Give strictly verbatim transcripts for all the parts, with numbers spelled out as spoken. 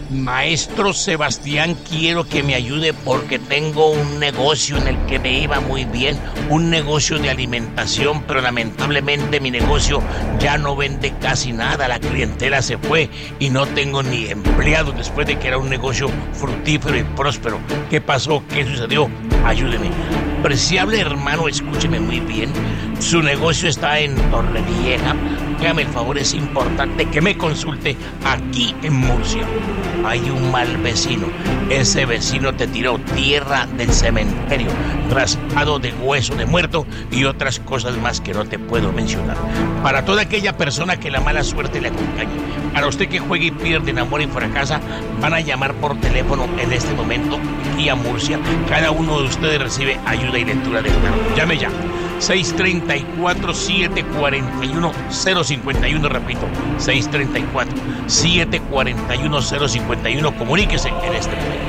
Maestro Sebastián, quiero que me ayude porque tengo un negocio en el que me iba muy bien, un negocio de alimentación, pero lamentablemente mi negocio ya no vende casi nada, la clientela se fue y no tengo ni empleados después de que era un negocio fructífero y próspero. ¿Qué pasó? ¿Qué sucedió? Ayúdeme. Preciable hermano, escúcheme muy bien. Su negocio está en Torrevieja. Hágame el favor, es importante que me consulte aquí en Murcia. Hay un mal vecino. Ese vecino te tiró tierra del cementerio, raspado de hueso de muerto y otras cosas más que no te puedo mencionar. Para toda aquella persona que la mala suerte le acompañe, para usted que juegue y pierde, enamora y fracasa, van a llamar por teléfono en este momento aquí a Murcia. Cada uno de ustedes recibe ayuda y lectura del tarot. Llame ya. seis tres cuatro, siete cuatro uno, cero cinco uno, repito, seis tres cuatro, siete cuatro uno, cero cinco uno, comuníquese en este momento.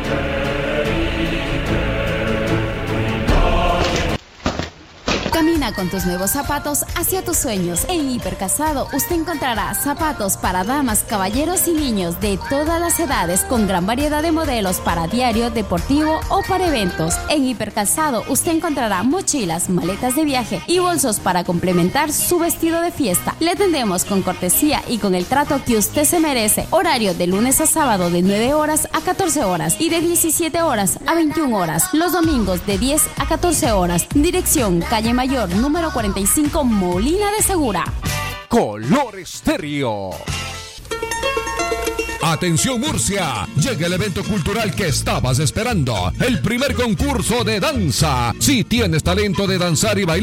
Camina con tus nuevos zapatos hacia tus sueños. En Hipercalzado usted encontrará zapatos para damas, caballeros y niños de todas las edades con gran variedad de modelos para diario, deportivo o para eventos. En Hipercalzado usted encontrará mochilas, maletas de viaje y bolsos para complementar su vestido de fiesta. Le atendemos con cortesía y con el trato que usted se merece. Horario de lunes a sábado de nueve horas a catorce horas y de diecisiete horas a veintiuna horas. Los domingos de diez a catorce horas. Dirección Calle Mayor número cuarenta y cinco, Molina de Segura. Color Estéreo. Atención Murcia, llega el evento cultural que estabas esperando, el primer concurso de danza. Si tienes talento de danzar y bailar,